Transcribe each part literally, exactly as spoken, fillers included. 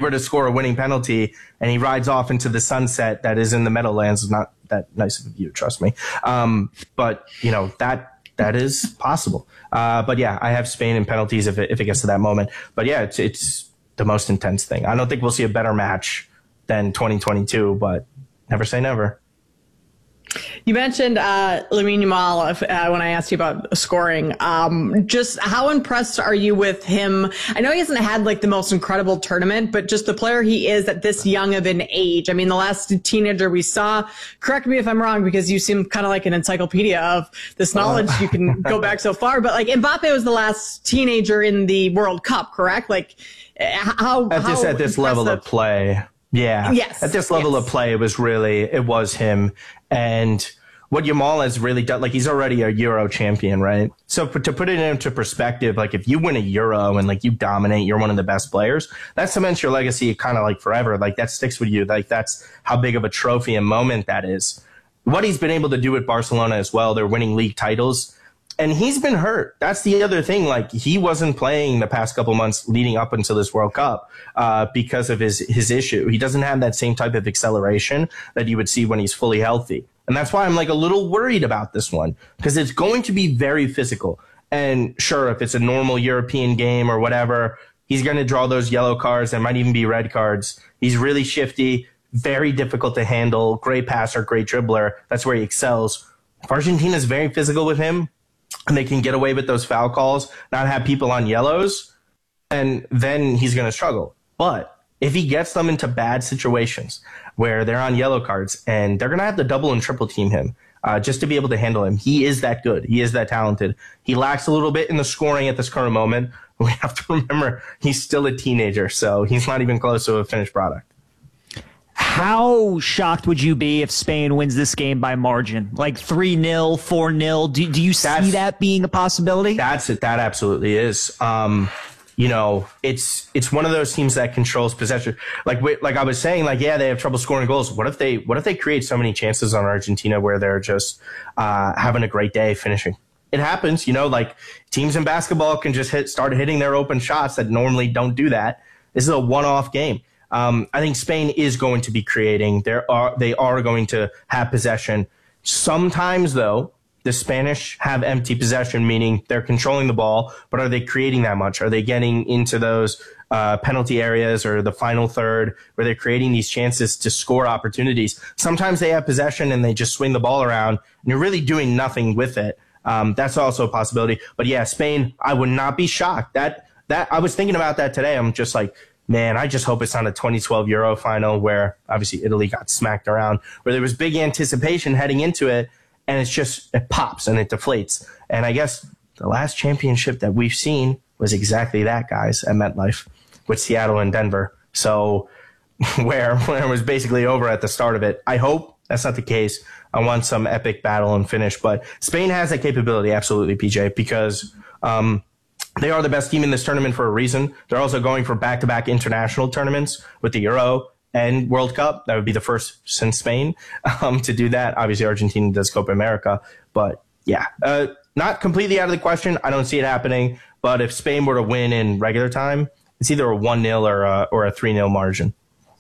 were to score a winning penalty and he rides off into the sunset that is in the Meadowlands, is not that nice of a view, trust me. Um, but, you know, that that is possible. Uh, but, yeah, I have Spain in penalties if it, if it gets to that moment. But, yeah, it's, it's the most intense thing. I don't think we'll see a better match than twenty twenty-two, but never say never. You mentioned uh, Lamine Yamal uh, when I asked you about scoring. Um, just how impressed are you with him? I know he hasn't had like the most incredible tournament, but just the player he is at this young of an age. I mean, the last teenager we saw, correct me if I'm wrong, because you seem kind of like an encyclopedia of this knowledge. You can go back so far, but like Mbappe was the last teenager in the World Cup, correct? Like how, at this, how at this level of play. Yeah. Yes. At this level yes. of play, it was really, it was him. And what Yamal has really done, like he's already a Euro champion, right? So to put it into perspective, like if you win a Euro and like you dominate, you're one of the best players, that cements your legacy kind of like forever. Like that sticks with you. Like that's how big of a trophy and moment that is. What he's been able to do with Barcelona as well, they're winning league titles. And he's been hurt. That's the other thing. Like he wasn't playing the past couple months leading up until this World Cup uh, because of his his issue. He doesn't have that same type of acceleration that you would see when he's fully healthy. And that's why I'm like a little worried about this one because it's going to be very physical. And sure, if it's a normal European game or whatever, he's going to draw those yellow cards. There might even be red cards. He's really shifty, very difficult to handle, great passer, great dribbler. That's where he excels. If Argentina's very physical with him, and they can get away with those foul calls, not have people on yellows, and then he's going to struggle. But if he gets them into bad situations where they're on yellow cards and they're going to have to double and triple team him uh, just to be able to handle him, he is that good. He is that talented. He lacks a little bit in the scoring at this current moment. We have to remember he's still a teenager, so he's not even close to a finished product. How shocked would you be if Spain wins this game by margin? Like three nil, four nil? Do, do you see that's, that being a possibility? That's it. That absolutely is. Um, you know, it's it's one of those teams that controls possession. Like like I was saying, like, yeah, they have trouble scoring goals. What if they what if they create so many chances on Argentina where they're just uh, having a great day finishing? It happens, you know, like teams in basketball can just hit start hitting their open shots that normally don't do that. This is a one-off game. Um, I think Spain is going to be creating. There are they are going to have possession. Sometimes, though, the Spanish have empty possession, meaning they're controlling the ball, but are they creating that much? Are they getting into those uh, penalty areas or the final third where they're creating these chances to score opportunities? Sometimes they have possession and they just swing the ball around, and you're really doing nothing with it. Um, that's also a possibility. But yeah, Spain, I would not be shocked. That that I was thinking about that today. I'm just like, man, I just hope it's not a twenty twelve Euro final where obviously Italy got smacked around, where there was big anticipation heading into it, and it's just, it pops and it deflates. And I guess the last championship that we've seen was exactly that, guys, at MetLife with Seattle and Denver. So where, where it was basically over at the start of it. I hope that's not the case. I want some epic battle and finish. But Spain has that capability, absolutely, P J, because um, they are the best team in this tournament for a reason. They're also going for back-to-back international tournaments with the Euro and World Cup. That would be the first since Spain um, to do that. Obviously, Argentina does Copa America. But, yeah, uh, not completely out of the question. I don't see it happening. But if Spain were to win in regular time, it's either a one nil or a, or a three nil margin.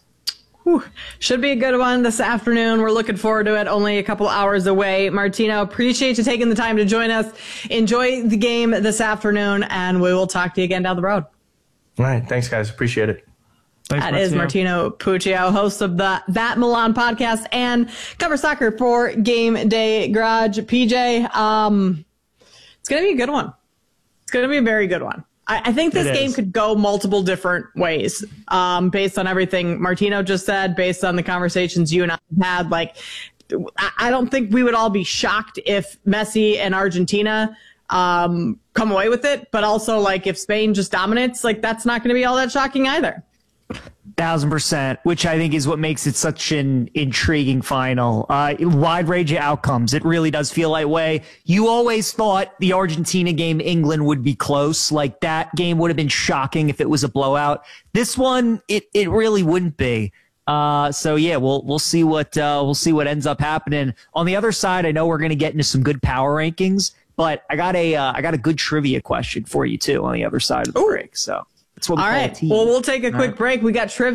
Whew. Should be a good one this afternoon. We're looking forward to it. Only a couple hours away. Martino, appreciate you taking the time to join us. Enjoy the game this afternoon, and we will talk to you again down the road. All right. Thanks, guys. Appreciate it. Thanks, that Martino. Is Martino Puccio, host of the That Milan podcast and Cover Soccer for Game Day Garage. P J, um, it's going to be a good one. It's going to be a very good one. I think this game could go multiple different ways, um, based on everything Martino just said, based on the conversations you and I had. Like, I don't think we would all be shocked if Messi and Argentina um, come away with it. But also, like, if Spain just dominates, like, that's not going to be all that shocking either. Thousand percent, which I think is what makes it such an intriguing final. Uh, wide range of outcomes. It really does feel that way. You always thought the Argentina game, England would be close. Like that game would have been shocking if it was a blowout. This one, it it really wouldn't be. Uh, so yeah, we'll we'll see what uh, we'll see what ends up happening. On the other side, I know we're going to get into some good power rankings, but I got a uh, I got a good trivia question for you too on the other side of the Ooh. break. So. That's what we All call right. a team. Well, we'll take a quick right. break. We got trivia.